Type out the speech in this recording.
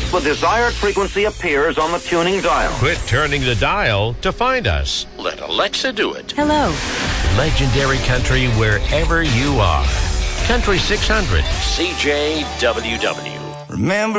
the desired frequency appears on the tuning dial. Quit turning the dial to find us. Let Alexa do it. Hello. Legendary country wherever you are. Country 600. CJWW. Remember